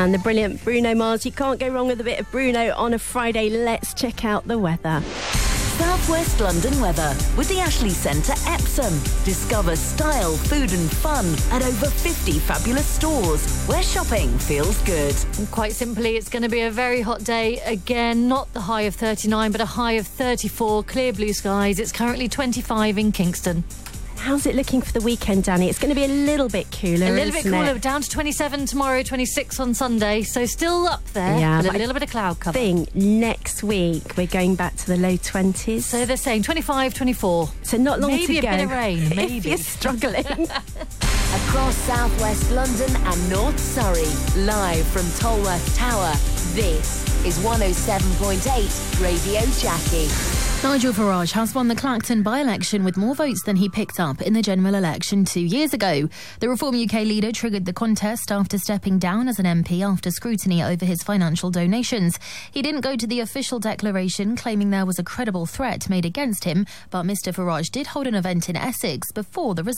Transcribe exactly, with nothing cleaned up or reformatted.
and the brilliant Bruno Mars. You can't go wrong with a bit of Bruno on a Friday. Let's check out the weather. South West London weather with the Ashley Centre Epsom. Discover style, food and fun at over fifty fabulous stores where shopping feels good. And quite simply, it's going to be a very hot day again. Not the high of thirty-nine, but a high of thirty-four. Clear blue skies. It's currently twenty-five in Kingston. How's it looking for the weekend, Danny? It's going to be a little bit cooler, A little bit isn't cooler, it? down to twenty-seven tomorrow, twenty-six on Sunday. So still up there, Yeah, but but a little bit of cloud cover. I think next week we're going back to the low twenties. So they're saying twenty-five, twenty-four. So not long Maybe to go. a bit of rain, maybe. If you're struggling. Across South West London and North Surrey, live from Tolworth Tower, this is one oh seven point eight Radio Jackie. Nigel Farage has won the Clacton by-election with more votes than he picked up in the general election two years ago. The Reform U K leader triggered the contest after stepping down as an M P after scrutiny over his financial donations. He didn't go to the official declaration, claiming there was a credible threat made against him, but Mr Farage did hold an event in Essex before the result.